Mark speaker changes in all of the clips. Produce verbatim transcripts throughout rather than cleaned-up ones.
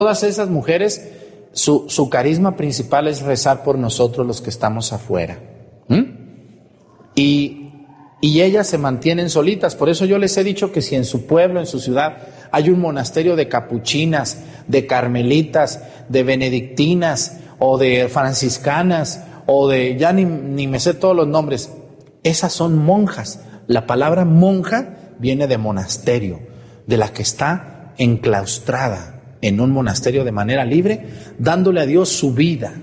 Speaker 1: Todas esas mujeres, su, su carisma principal es rezar por nosotros los que estamos afuera. ¿Mm? Y, y ellas se mantienen solitas. Por eso yo les he dicho que si en su pueblo, en su ciudad, hay un monasterio de capuchinas, de carmelitas, de benedictinas o de franciscanas o de, ya ni, ni me sé todos los nombres, esas son monjas. La palabra monja viene de monasterio, de la que está enclaustrada en un monasterio de manera libre, dándole a Dios su vida.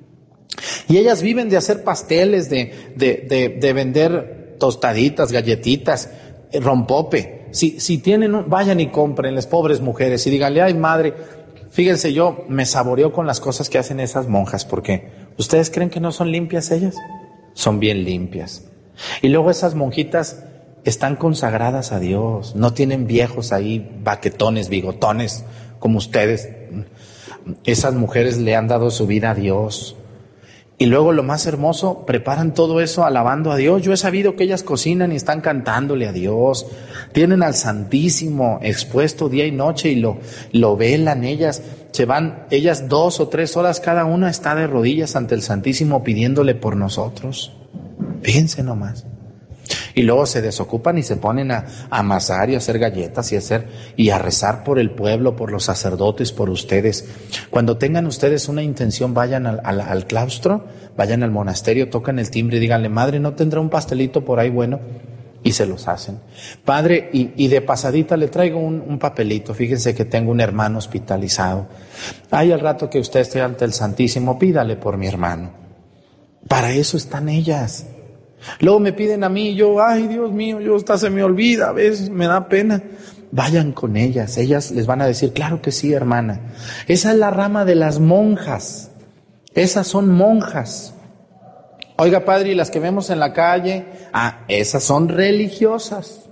Speaker 1: Y ellas viven de hacer pasteles, de, de, de, de vender tostaditas, galletitas, rompope. Si, si tienen, un, vayan y cómprenles, pobres mujeres, y díganle, ay madre, fíjense, yo me saboreo con las cosas que hacen esas monjas, porque ¿ustedes creen que no son limpias ellas? Son bien limpias. Y luego esas monjitas están consagradas a Dios, no tienen viejos ahí, baquetones, bigotones, como ustedes. Esas mujeres le han dado su vida a Dios. Y luego lo más hermoso, preparan todo eso alabando a Dios. Yo he sabido que ellas cocinan y están cantándole a Dios. Tienen al Santísimo expuesto día y noche y lo, lo velan ellas. Se van, ellas dos o tres horas cada una está de rodillas ante el Santísimo pidiéndole por nosotros. Fíjense nomás. Y luego se desocupan y se ponen a, a amasar y a hacer galletas y a hacer y a rezar por el pueblo, por los sacerdotes, por ustedes. Cuando tengan ustedes una intención, vayan al, al, al claustro, vayan al monasterio, tocan el timbre y díganle, madre, ¿no tendrá un pastelito por ahí bueno? Y se los hacen. Padre, y, y de pasadita le traigo un, un papelito, fíjense que tengo un hermano hospitalizado. Ay, al rato que usted esté ante el Santísimo, pídale por mi hermano. Para eso están ellas. Luego me piden a mí, yo, ay Dios mío, yo hasta se me olvida, a veces me da pena. Vayan con ellas, ellas les van a decir, claro que sí, hermana. Esa es la rama de las monjas, esas son monjas. Oiga, padre, y las que vemos en la calle, ah, esas son religiosas.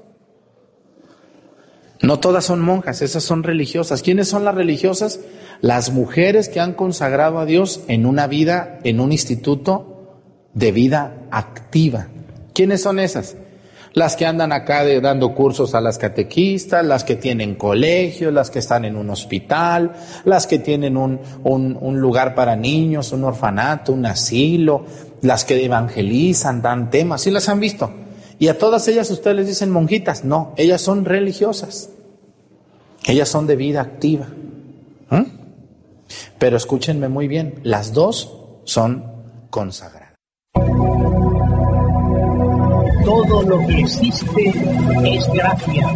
Speaker 1: No todas son monjas, esas son religiosas. ¿Quiénes son las religiosas? Las mujeres que han consagrado a Dios en una vida, en un instituto de vida activa. ¿Quiénes son esas? Las que andan acá de, dando cursos a las catequistas, las que tienen colegios, las que están en un hospital, las que tienen un, un, un lugar para niños, un orfanato, un asilo, las que evangelizan, dan temas, ¿sí las han visto? Y a todas ellas ustedes les dicen monjitas. No, ellas son religiosas, ellas son de vida activa. ¿Mm? Pero escúchenme muy bien, las dos son consagradas.
Speaker 2: Todo lo que existe es gracia.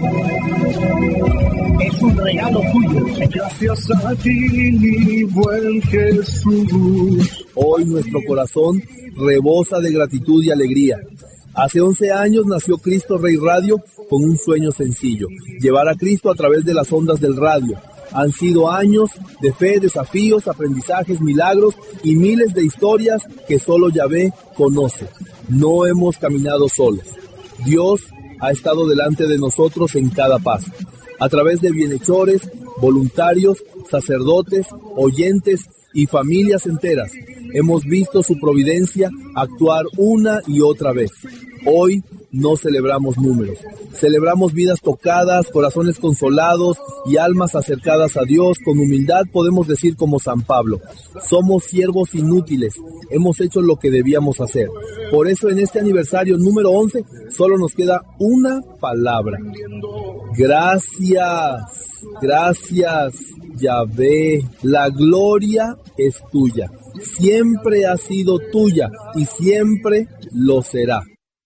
Speaker 2: Es un regalo tuyo, Señor.
Speaker 3: Gracias a ti, mi buen Jesús. Hoy nuestro corazón rebosa de gratitud y alegría. Hace once años nació Cristo Rey Radio con un sueño sencillo: llevar a Cristo a través de las ondas del radio. Han sido años de fe, desafíos, aprendizajes, milagros y miles de historias que solo Yahvé conoce. No hemos caminado solos. Dios ha estado delante de nosotros en cada paso. A través de bienhechores, voluntarios, sacerdotes, oyentes y familias enteras, hemos visto su providencia actuar una y otra vez. Hoy no celebramos números, celebramos vidas tocadas, corazones consolados y almas acercadas a Dios. Con humildad podemos decir como San Pablo: somos siervos inútiles, hemos hecho lo que debíamos hacer. Por eso en este aniversario número once solo nos queda una palabra: gracias, gracias Yahvé. La gloria es tuya, siempre ha sido tuya y siempre lo será.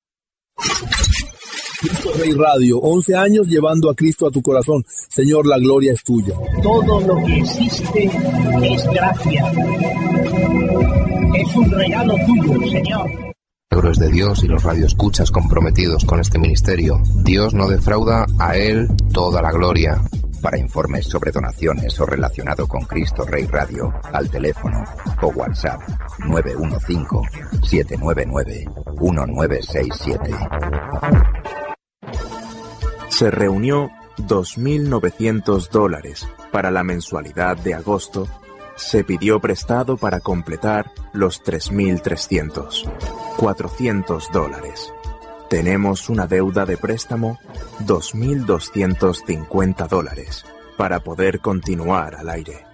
Speaker 3: Cristo Rey Radio, once años llevando a Cristo a tu corazón. Señor, la gloria es tuya.
Speaker 2: Todo lo que existe es gracia. Es un regalo tuyo, Señor.
Speaker 4: Milagros de Dios y los radioescuchas comprometidos con este ministerio. Dios no defrauda, a Él toda la gloria. Para informes sobre donaciones o relacionado con Cristo Rey Radio, al teléfono o WhatsApp nueve uno cinco, siete nueve nueve, uno nueve seis siete.
Speaker 5: Se reunió dos mil novecientos dólares para la mensualidad de agosto. Se pidió prestado para completar los tres mil trescientos. cuatrocientos dólares. Tenemos una deuda de préstamo dos mil doscientos cincuenta dólares para poder continuar al aire.